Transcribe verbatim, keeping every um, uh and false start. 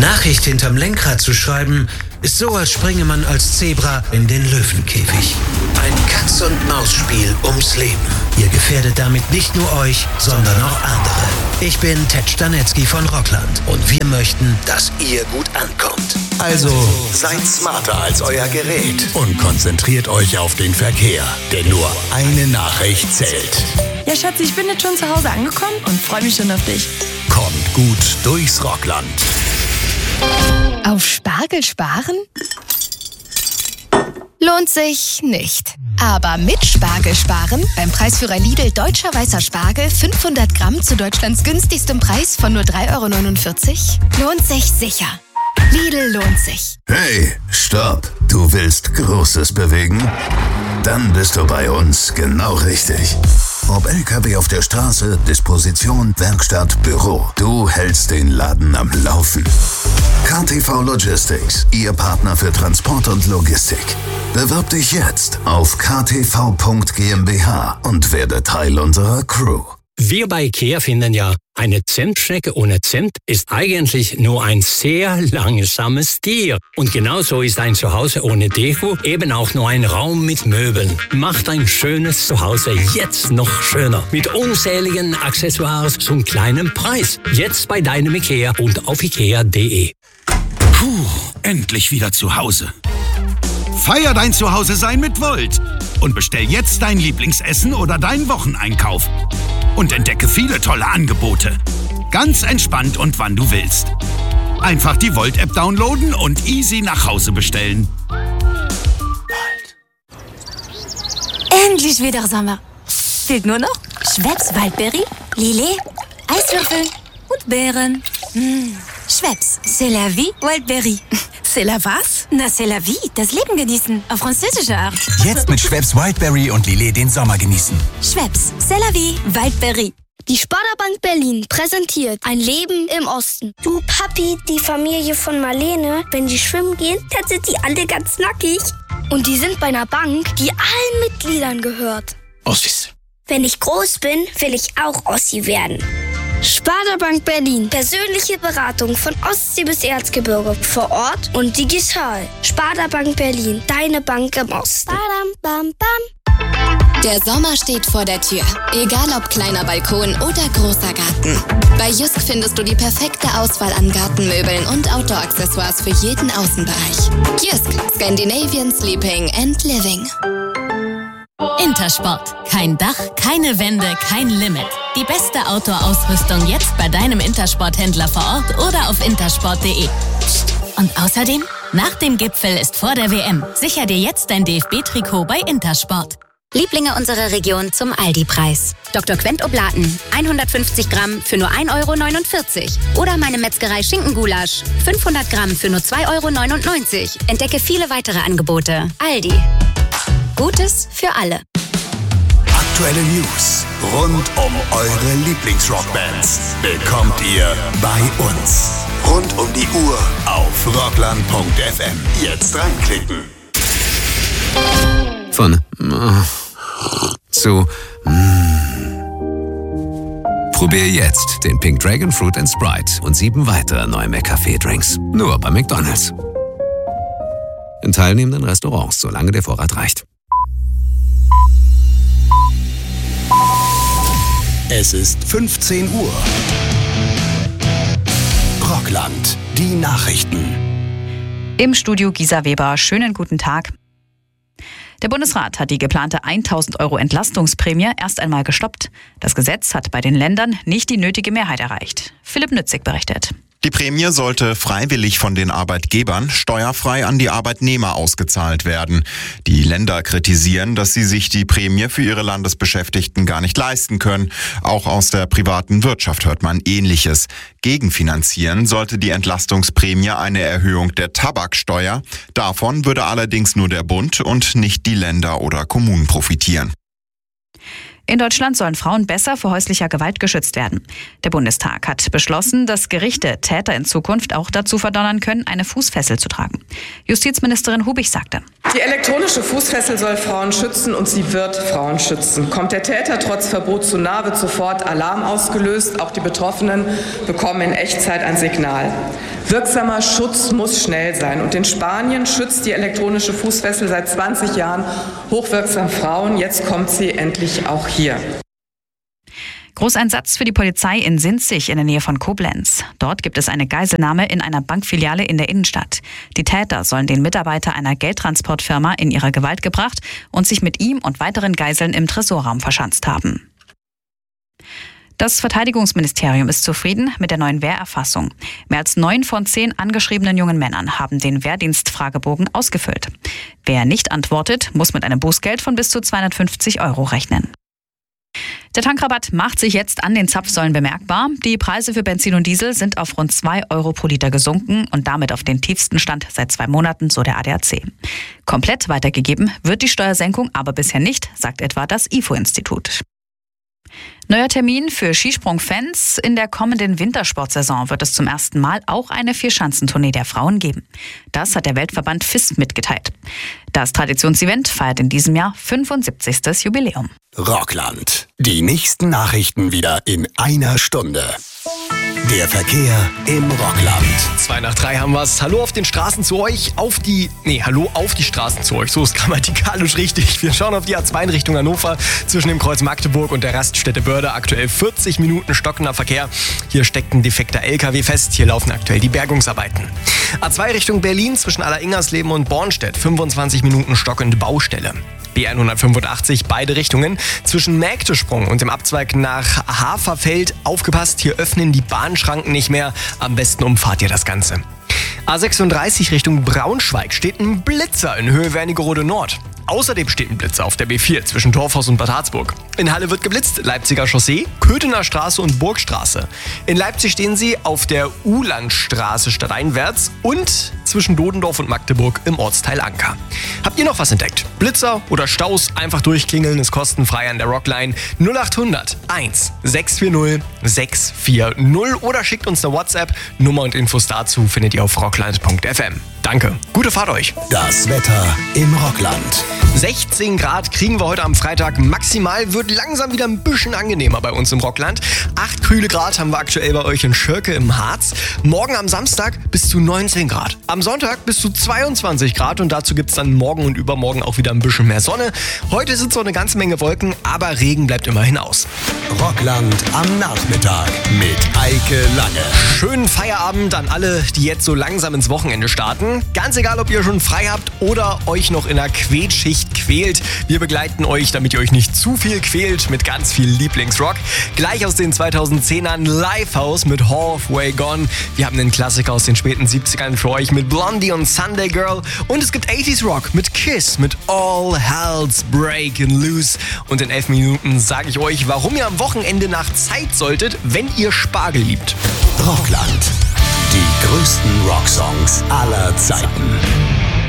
Nachricht hinterm Lenkrad zu schreiben, ist so, als springe man als Zebra in den Löwenkäfig. Ein Katz-und-Maus-Spiel ums Leben. Ihr gefährdet damit nicht nur euch, sondern auch andere. Ich bin Ted Stanetzky von Rockland und wir möchten, dass ihr gut ankommt. Also seid smarter als euer Gerät und konzentriert euch auf den Verkehr, denn nur eine Nachricht zählt. Ja, Schatz, ich bin jetzt schon zu Hause angekommen und freue mich schon auf dich. Kommt gut durchs Rockland. Auf Spargel sparen? Lohnt sich nicht. Aber mit Spargel sparen, beim Preisführer Lidl Deutscher Weißer Spargel fünfhundert Gramm zu Deutschlands günstigstem Preis von nur drei Euro neunundvierzig, lohnt sich sicher. Lidl lohnt sich. Hey, stopp! Du willst Großes bewegen? Dann bist du bei uns genau richtig. Ob L K W auf der Straße, Disposition, Werkstatt, Büro. Du hältst den Laden am Laufen. K T V Logistics, Ihr Partner für Transport und Logistik. Bewirb dich jetzt auf k t v punkt g m b h und werde Teil unserer Crew. Wir bei IKEA finden ja, eine Zimtschnecke ohne Zimt ist eigentlich nur ein sehr langsames Tier. Und genauso ist ein Zuhause ohne Deko eben auch nur ein Raum mit Möbeln. Macht ein schönes Zuhause jetzt noch schöner. Mit unzähligen Accessoires zum kleinen Preis. Jetzt bei deinem IKEA und auf ikea punkt de. Puh, endlich wieder zu Hause. Feier dein Zuhause-Sein mit Volt und bestell jetzt dein Lieblingsessen oder deinen Wocheneinkauf. Und entdecke viele tolle Angebote. Ganz entspannt und wann du willst. Einfach die Volt-App downloaden und easy nach Hause bestellen. Endlich wieder Sommer. Fehlt nur noch Schweppes Waldberry, Lillet, Eiswürfel und Beeren. Mmh. Schweppes, c'est la vie, Waldberry. C'est la was? Na, c'est la vie, das Leben genießen, auf französische Art. Jetzt mit Schweppes Wildberry und Lillet den Sommer genießen. Schweppes, c'est la vie, Waldberry. Die Sparda-Bank Berlin präsentiert ein Leben im Osten. Du Papi, die Familie von Marlene, wenn die schwimmen gehen, dann sind die alle ganz nackig. Und die sind bei einer Bank, die allen Mitgliedern gehört. Ossis. Wenn ich groß bin, will ich auch Ossi werden. Sparda Bank Berlin. Persönliche Beratung von Ostsee bis Erzgebirge. Vor Ort und digital. Sparda Bank Berlin. Deine Bank im Osten. Badam, bam, bam. Der Sommer steht vor der Tür. Egal ob kleiner Balkon oder großer Garten. Bei Jysk findest du die perfekte Auswahl an Gartenmöbeln und Outdoor-Accessoires für jeden Außenbereich. Jysk. Scandinavian Sleeping and Living. Intersport. Kein Dach, keine Wände, kein Limit. Die beste Outdoor-Ausrüstung jetzt bei deinem Intersport-Händler vor Ort oder auf intersport punkt de. Und außerdem, nach dem Gipfel ist vor der W M. Sicher dir jetzt dein D F B-Trikot bei Intersport. Lieblinge unserer Region zum Aldi-Preis. Doktor Quent Oblaten, hundertfünfzig Gramm für nur ein Euro neunundvierzig. Oder meine Metzgerei Schinkengulasch, fünfhundert Gramm für nur zwei Euro neunundneunzig. Entdecke viele weitere Angebote. Aldi. Gutes für alle. Aktuelle News rund um eure Lieblingsrockbands bekommt ihr bei uns. Rund um die Uhr auf rockland punkt f m. Jetzt reinklicken. Von äh, zu mm. Probier jetzt den Pink Dragon Fruit and Sprite und sieben weitere neue McCafé-Drinks. Nur bei McDonald's. In teilnehmenden Restaurants, solange der Vorrat reicht. Es ist fünfzehn Uhr. Rockland, die Nachrichten. Im Studio Gisa Weber. Schönen guten Tag. Der Bundesrat hat die geplante tausend Euro Entlastungsprämie erst einmal gestoppt. Das Gesetz hat bei den Ländern nicht die nötige Mehrheit erreicht. Philipp Nützig berichtet. Die Prämie sollte freiwillig von den Arbeitgebern steuerfrei an die Arbeitnehmer ausgezahlt werden. Die Länder kritisieren, dass sie sich die Prämie für ihre Landesbeschäftigten gar nicht leisten können. Auch aus der privaten Wirtschaft hört man Ähnliches. Gegenfinanzieren sollte die Entlastungsprämie eine Erhöhung der Tabaksteuer. Davon würde allerdings nur der Bund und nicht die Länder oder Kommunen profitieren. In Deutschland sollen Frauen besser vor häuslicher Gewalt geschützt werden. Der Bundestag hat beschlossen, dass Gerichte Täter in Zukunft auch dazu verdonnern können, eine Fußfessel zu tragen. Justizministerin Hubig sagte: Die elektronische Fußfessel soll Frauen schützen und sie wird Frauen schützen. Kommt der Täter trotz Verbot zu nah, wird sofort Alarm ausgelöst. Auch die Betroffenen bekommen in Echtzeit ein Signal. Wirksamer Schutz muss schnell sein. Und in Spanien schützt die elektronische Fußfessel seit zwanzig Jahren hochwirksam Frauen. Jetzt kommt sie endlich auch hier. Großeinsatz für die Polizei in Sinzig in der Nähe von Koblenz. Dort gibt es eine Geiselnahme in einer Bankfiliale in der Innenstadt. Die Täter sollen den Mitarbeiter einer Geldtransportfirma in ihre Gewalt gebracht und sich mit ihm und weiteren Geiseln im Tresorraum verschanzt haben. Das Verteidigungsministerium ist zufrieden mit der neuen Wehrerfassung. Mehr als neun von zehn angeschriebenen jungen Männern haben den Wehrdienstfragebogen ausgefüllt. Wer nicht antwortet, muss mit einem Bußgeld von bis zu zweihundertfünfzig Euro rechnen. Der Tankrabatt macht sich jetzt an den Zapfsäulen bemerkbar. Die Preise für Benzin und Diesel sind auf rund zwei Euro pro Liter gesunken und damit auf den tiefsten Stand seit zwei Monaten, so der A D A C. Komplett weitergegeben wird die Steuersenkung aber bisher nicht, sagt etwa das I F O-Institut. Neuer Termin für Skisprung-Fans. In der kommenden Wintersportsaison wird es zum ersten Mal auch eine Vierschanzentournee der Frauen geben. Das hat der Weltverband F I S mitgeteilt. Das Traditionsevent feiert in diesem Jahr fünfundsiebzigstes Jubiläum. Rockland. Die nächsten Nachrichten wieder in einer Stunde. Der Verkehr im Rockland. Zwei nach drei haben wir's. Hallo auf den Straßen zu euch, auf die, nee, hallo auf die Straßen zu euch. So ist grammatikalisch richtig. Wir schauen auf die A zwei in Richtung Hannover zwischen dem Kreuz Magdeburg und der Raststätte Börde. Aktuell vierzig Minuten stockender Verkehr. Hier steckt ein defekter L K W fest. Hier laufen aktuell die Bergungsarbeiten. A zwei Richtung Berlin zwischen Alleringersleben und Bornstedt. fünfundzwanzig Minuten stockende Baustelle. B hundertfünfundachtzig, beide Richtungen. Zwischen Mägdesprung und dem Abzweig nach Haferfeld. Aufgepasst, hier öffnen die Bahnschranken nicht mehr. Am besten umfahrt ihr das Ganze. A sechsunddreißig Richtung Braunschweig steht ein Blitzer in Höhe Wernigerode Nord. Außerdem steht ein Blitzer auf der B vier zwischen Torfhaus und Bad Harzburg. In Halle wird geblitzt, Leipziger Chaussee, Köthener Straße und Burgstraße. In Leipzig stehen sie auf der Uhlandstraße stadteinwärts und zwischen Dodendorf und Magdeburg im Ortsteil Anker. Habt ihr noch was entdeckt? Blitzer oder Staus? Einfach durchklingeln, ist kostenfrei an der Rockline null achthundert eins sechs vier null sechs vier null oder schickt uns eine WhatsApp. Nummer und Infos dazu findet ihr auf rockland punkt f m. Danke, gute Fahrt euch. Das Wetter im Rockland. sechzehn Grad kriegen wir heute am Freitag. Maximal wird langsam wieder ein bisschen angenehmer bei uns im Rockland. acht kühle Grad haben wir aktuell bei euch in Schirke im Harz. Morgen am Samstag bis zu neunzehn Grad. Am Sonntag bis zu zweiundzwanzig Grad und dazu gibt es dann morgen und übermorgen auch wieder ein bisschen mehr Sonne. Heute sind so eine ganze Menge Wolken, aber Regen bleibt immerhin aus. Rockland am Nachmittag mit Eike Lange. Schönen Feierabend an alle, die jetzt so langsam ins Wochenende starten. Ganz egal, ob ihr schon frei habt oder euch noch in einer Quetschicht quält. Wir begleiten euch, damit ihr euch nicht zu viel quält, mit ganz viel Lieblingsrock. Gleich aus den zweitausendzehnern Lifehouse mit Halfway Gone. Wir haben einen Klassiker aus den späten siebzigern für euch mit Blondie und Sunday Girl. Und es gibt achtziger Rock mit Kiss, mit All Hell's Breaking Loose. Und in elf Minuten sage ich euch, warum ihr am Wochenende nach Zeit solltet, wenn ihr Spargel liebt. Rockland. Die größten Rocksongs aller Zeiten.